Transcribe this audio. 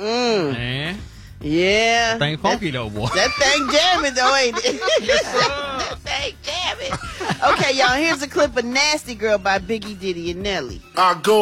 Man. Yeah. That thing funky though, boy. That thing jamming though, ain't it? That thing jamming. Okay, y'all, here's a clip of Nasty Girl by Biggie, Diddy, and Nelly. I go